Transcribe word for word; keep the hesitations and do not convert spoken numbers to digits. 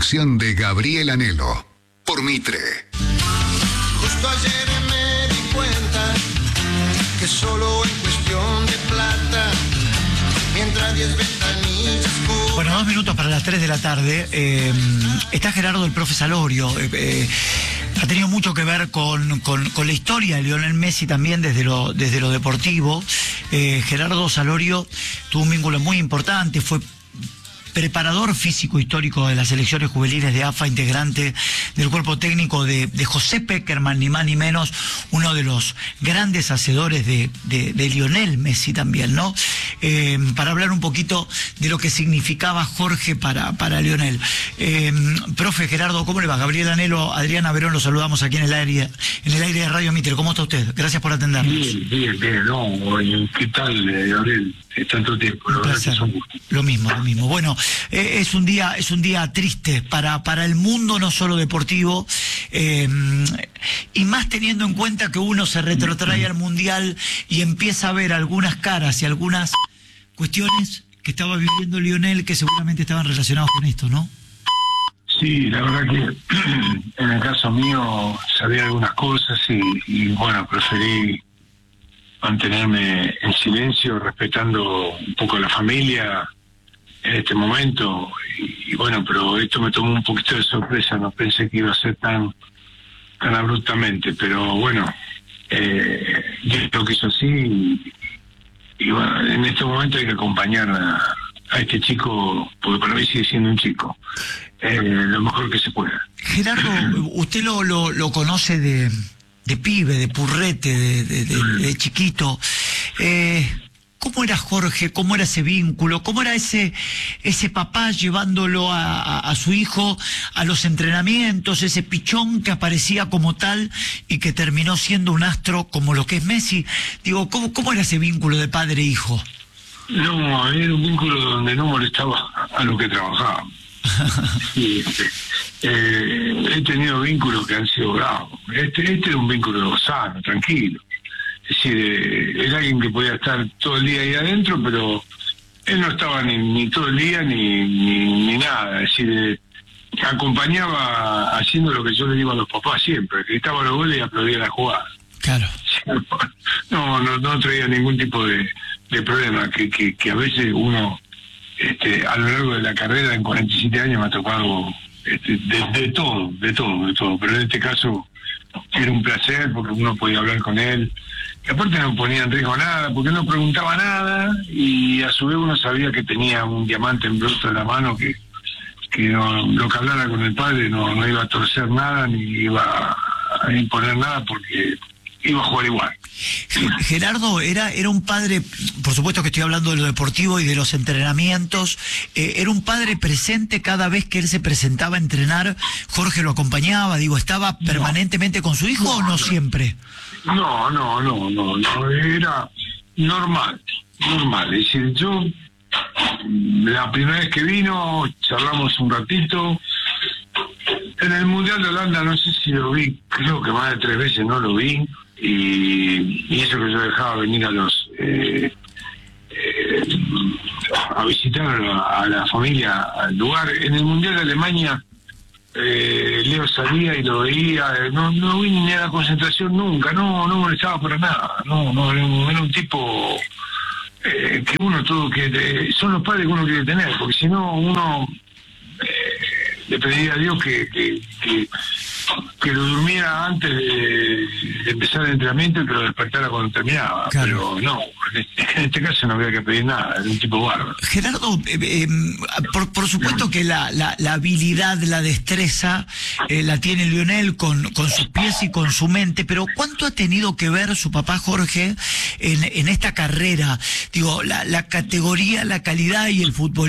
conducción de Gabriel Anhelo, por Mitre. Justo ayer me di cuenta que solo en cuestión de plata, mientras diez ventanillas... Bueno, dos minutos para las tres de la tarde. Eh, está Gerardo, el profe Salorio. Eh, eh, ha tenido mucho que ver con, con, con la historia de Lionel Messi también desde lo, desde lo deportivo. Eh, Gerardo Salorio tuvo un vínculo muy importante, fue preparador físico histórico de las selecciones juveniles de A F A, integrante del cuerpo técnico de, de José Pekerman, ni más ni menos, uno de los grandes hacedores de, de, de Lionel Messi también, ¿no? Eh, para hablar un poquito de lo que significaba Jorge para, para Lionel. Eh, profe Gerardo, ¿cómo le va? Gabriel Anhelo, Adriana Verón, lo saludamos aquí en el aire, en el aire de Radio Mitre. ¿Cómo está usted? Gracias por atendernos. Bien, bien, bien, no, ¿qué tal, Gabriel? Tanto tiempo, un placer. Lo mismo, lo mismo. Bueno, eh, es un día, es un día triste para, para el mundo, no solo deportivo, eh, y más teniendo en cuenta que uno se retrotrae al Mundial y empieza a ver algunas caras y algunas cuestiones que estaba viviendo Lionel que seguramente estaban relacionados con esto, ¿no? Sí, la verdad que en el caso mío sabía algunas cosas y, y bueno, preferí mantenerme en silencio, respetando un poco a la familia en este momento. Y, y bueno, pero esto me tomó un poquito de sorpresa, no pensé que iba a ser tan tan abruptamente, pero bueno, eh, Dios lo quiso así y, y bueno, en este momento hay que acompañar a, a este chico, porque para mí sigue siendo un chico, eh, lo mejor que se pueda. Gerardo, usted lo, lo, lo conoce de... de pibe, de purrete, de, de, de, de chiquito. Eh, ¿Cómo era Jorge? ¿Cómo era ese vínculo? ¿Cómo era ese ese papá llevándolo a, a, a su hijo a los entrenamientos? Ese pichón que aparecía como tal y que terminó siendo un astro como lo que es Messi. Digo, ¿cómo, cómo era ese vínculo de padre-hijo? No, era un vínculo donde no molestaba a lo que trabajaba. Sí, este, eh, he tenido vínculos que han sido bravos. Este, este es un vínculo sano, tranquilo. Es decir, eh, era alguien que podía estar todo el día ahí adentro, pero él no estaba ni, ni todo el día ni, ni, ni nada. Es decir, eh, acompañaba haciendo lo que yo le digo a los papás siempre, que estaba los goles y aplaudía la jugada. Claro. No, no, no traía ningún tipo de, de problema, que, que, que a veces uno... Este, a lo largo de la carrera, en cuarenta y siete años, me ha tocado este, de, de todo, de todo, de todo. Pero en este caso era un placer porque uno podía hablar con él. Y aparte no ponía en riesgo nada, porque no preguntaba nada y a su vez uno sabía que tenía un diamante en bruto en la mano que, que no, lo que hablara con el padre no, no iba a torcer nada ni iba a imponer nada porque iba a jugar igual. Gerardo era era un padre, por supuesto que estoy hablando de lo deportivo y de los entrenamientos, eh, era un padre presente cada vez que él se presentaba a entrenar. Jorge lo acompañaba, digo, ¿estaba no. permanentemente con su hijo no, o no, no siempre? No, no, no, no, no, era normal, normal. Es decir, yo la primera vez que vino charlamos un ratito. En el Mundial de Holanda no sé si lo vi, creo que más de tres veces no lo vi. Y, y eso que yo dejaba venir a los eh, eh, a visitar a la, a la familia al lugar. En el Mundial de Alemania eh, Leo salía y lo veía, no no vi ni a la concentración nunca, no no molestaba para nada, no no era un, era un tipo eh, que uno todo quiere, son los padres que uno quiere tener, porque si no uno eh, le pediría a Dios que, que, que que lo durmiera antes de, de empezar el entrenamiento y que lo despertara cuando terminaba. Claro. Pero no, en este, en este caso no había que pedir nada, era un tipo bárbaro. Gerardo, eh, eh, por, por supuesto que la, la, la habilidad, la destreza eh, la tiene Lionel con, con sus pies y con su mente, pero ¿cuánto ha tenido que ver su papá Jorge en, en esta carrera? Digo, la, la categoría, la calidad y el fútbol